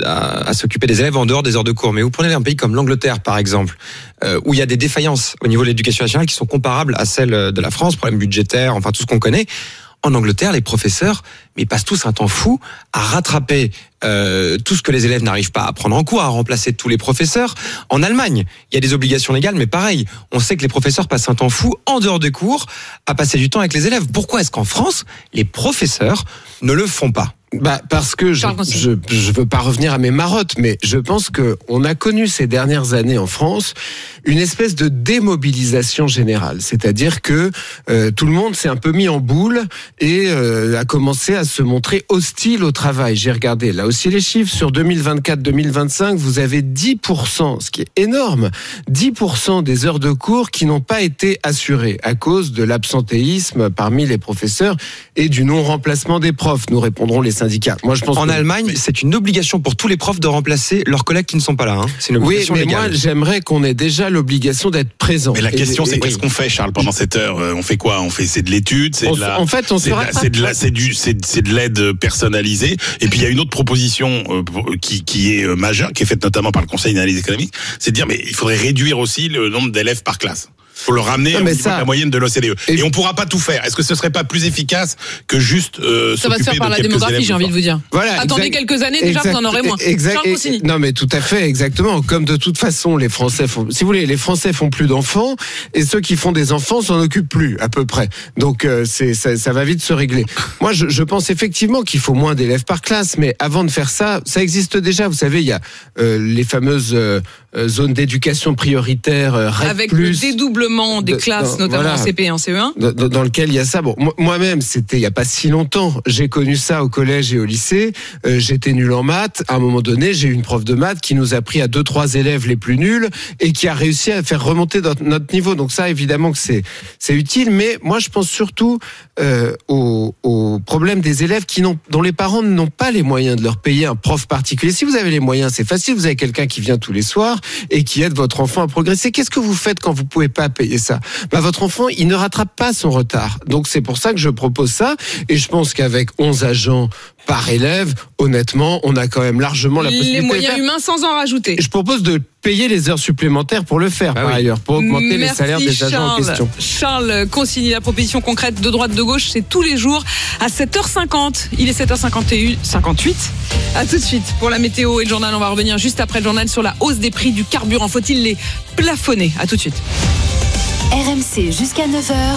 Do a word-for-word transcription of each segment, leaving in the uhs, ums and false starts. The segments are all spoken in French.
à, à s'occuper des élèves en dehors des heures de cours. Mais vous prenez un pays comme l'Angleterre, par exemple, euh, où il y a des défaillances au niveau de l'éducation nationale qui sont comparables à celles de la France, problèmes budgétaires, enfin tout ce qu'on connaît. En Angleterre, les professeurs, mais ils passent tous un temps fou à rattraper euh, tout ce que les élèves n'arrivent pas à prendre en cours, à remplacer tous les professeurs. En Allemagne, il y a des obligations légales, mais pareil, on sait que les professeurs passent un temps fou en dehors des cours à passer du temps avec les élèves. Pourquoi est-ce qu'en France, les professeurs ne le font pas ? Bah parce que je, je je veux pas revenir à mes marottes, mais je pense que on a connu ces dernières années en France une espèce de démobilisation générale, c'est-à-dire que euh, tout le monde s'est un peu mis en boule et euh, a commencé à se montrer hostile au travail. J'ai regardé là aussi les chiffres sur deux mille vingt-quatre deux mille vingt-cinq, vous avez dix pour cent, ce qui est énorme, dix pour cent des heures de cours qui n'ont pas été assurées à cause de l'absentéisme parmi les professeurs et du non-remplacement des profs. Nous répondrons les syndicats. Moi, je pense en que... Allemagne, c'est une obligation pour tous les profs de remplacer leurs collègues qui ne sont pas là. Hein. C'est une obligation oui, mais légale. moi, j'aimerais qu'on ait déjà l'obligation d'être présent. Mais la question, et, c'est et, qu'est-ce qu'on fait, Charles, pendant cette heure ? On fait quoi ? On fait, c'est de l'étude, c'est on, de la. En fait, on c'est, se de la, c'est de la, c'est du, c'est, c'est de l'aide personnalisée. Et puis il y a une autre proposition euh, qui, qui est majeure, qui est faite notamment par le Conseil d'analyse économique, c'est de dire mais il faudrait réduire aussi le nombre d'élèves par classe. Faut le ramener non, au niveau ça, de la moyenne de l'O C D E. Et, et on pourra pas tout faire. Est-ce que ce serait pas plus efficace que juste euh, ça va se faire par de la démographie, j'ai envie de vous dire. Voilà, attendez exact, quelques années, déjà exact, vous en aurez moins. Exact, non mais tout à fait, exactement. Comme de toute façon, les Français font, si vous voulez, les Français font plus d'enfants et ceux qui font des enfants s'en occupent plus, à peu près. Donc euh, c'est ça, ça va vite se régler. Moi, je, je pense effectivement qu'il faut moins d'élèves par classe, mais avant de faire ça, ça existe déjà. Vous savez, il y a euh, les fameuses euh, zones d'éducation prioritaire, euh, R E D avec plus, le dédoublement des de, classes, dans, notamment voilà, en C P et en C E un. Dans, dans lequel il y a ça. Bon, moi-même, c'était il y a pas si longtemps. J'ai connu ça au collège et au lycée. Euh, j'étais nul en maths. À un moment donné, j'ai eu une prof de maths qui nous a pris à deux, trois élèves les plus nuls et qui a réussi à faire remonter notre, notre niveau. Donc ça, évidemment que c'est c'est utile. Mais moi, je pense surtout euh, au, au problème des élèves qui n'ont, dont les parents n'ont pas les moyens de leur payer un prof particulier. Si vous avez les moyens, c'est facile. Vous avez quelqu'un qui vient tous les soirs et qui aide votre enfant à progresser. Qu'est-ce que vous faites quand vous pouvez pas payer ça ? Bah, votre enfant, il ne rattrape pas son retard. Donc c'est pour ça que je propose ça. Et je pense qu'avec onze agents par élève, honnêtement, on a quand même largement la possibilité les moyens de faire. humains sans en rajouter. Et je propose de payer les heures supplémentaires pour le faire, bah par oui. ailleurs, pour augmenter Merci les salaires des Charles. agents en question. Charles consigne la proposition concrète de droite de gauche, c'est tous les jours à sept heures cinquante. Il est sept heures cinquante-huit. À tout de suite pour la météo et le journal. On va revenir juste après le journal sur la hausse des prix du carburant. Faut-il les plafonner ? À tout de suite. R M C jusqu'à neuf heures.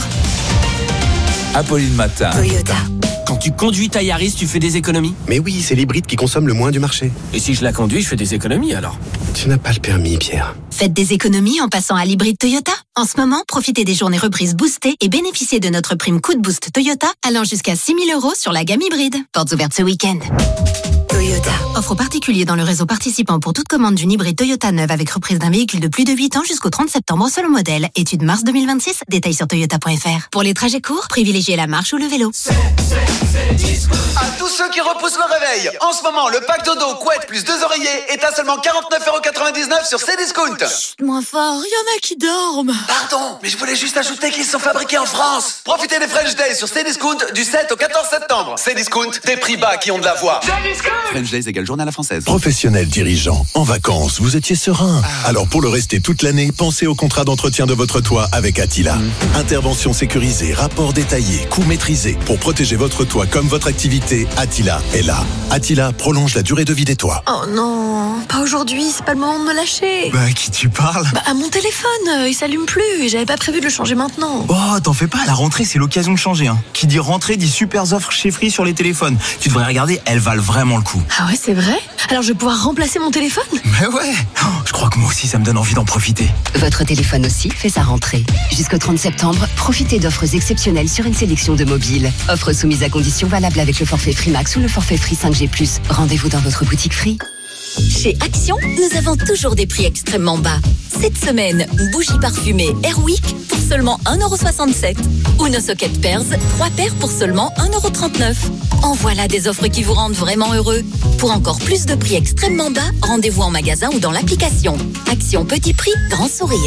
Apolline Matin. Toyota. Quand tu conduis ta Yaris, tu fais des économies ? Mais oui, c'est l'hybride qui consomme le moins du marché. Et si je la conduis, je fais des économies alors ? Tu n'as pas le permis, Pierre. Faites des économies en passant à l'hybride Toyota. En ce moment, profitez des journées reprises boostées et bénéficiez de notre prime coup de boost Toyota allant jusqu'à six mille euros sur la gamme hybride. Portes ouvertes ce week-end. Toyota. Offre aux particuliers dans le réseau participant pour toute commande d'une hybride Toyota neuve avec reprise d'un véhicule de plus de huit ans jusqu'au trente septembre selon modèle. Étude mars deux mille vingt-six. Détails sur toyota point f r. Pour les trajets courts, privilégiez la marche ou le vélo. C'est, c'est, c'est disco. À tous ceux qui repoussent le réveil, en ce moment, le pack dodo, couette plus deux oreillers est à seulement quarante-neuf euros quatre-vingt-dix-neuf sur Cdiscount. Chut, moins fort, il y en a qui dorment. Pardon, mais je voulais juste ajouter qu'ils sont fabriqués en France. Profitez des French Days sur Cdiscount du sept au quatorze septembre. Cdiscount, des prix bas qui ont de la voix. French Days égale journal à la française. Professionnel dirigeant, en vacances, vous étiez serein. Alors pour le rester toute l'année, pensez au contrat d'entretien de votre toit avec Attila. Mmh. Intervention sécurisée, rapport détaillé, coût maîtrisé. Pour protéger votre toit comme votre activité, Attila est là. Attila prolonge la durée de vie des toits. Oh non, pas aujourd'hui, c'est pas le moment de me lâcher. Bah, à qui tu parles ? Bah, à mon téléphone, il s'allume plus et j'avais pas prévu de le changer maintenant. Oh, t'en fais pas, la rentrée, c'est l'occasion de changer. Hein. Qui dit rentrée dit super offres chez Free sur les téléphones. Tu devrais regarder, elles valent vraiment le coup. Ah ouais, c'est vrai ? Alors je vais pouvoir remplacer mon téléphone ? Mais ouais, oh, je crois que moi aussi, ça me donne envie d'en profiter. Votre téléphone aussi fait sa rentrée. Jusqu'au trente septembre, profitez d'offres exceptionnelles sur une sélection de mobiles. Offres soumises à conditions valables avec le forfait Free Max ou le forfait Free cinq G plus. Rendez-vous dans votre boutique Free. Chez Action, nous avons toujours des prix extrêmement bas. Cette semaine, bougies parfumées Airwick pour seulement un euro soixante-sept. Ou nos sockets Pearls, trois paires pour seulement un euro trente-neuf. En voilà des offres qui vous rendent vraiment heureux. Pour encore plus de prix extrêmement bas, rendez-vous en magasin ou dans l'application. Action petit prix, grand sourire.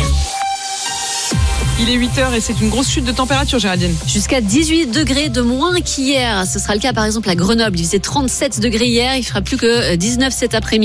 Il est huit heures et c'est une grosse chute de température, Géraldine. Jusqu'à dix-huit degrés de moins qu'hier. Ce sera le cas par exemple à Grenoble. Il faisait trente-sept degrés hier, il fera plus que dix-neuf cet après-midi.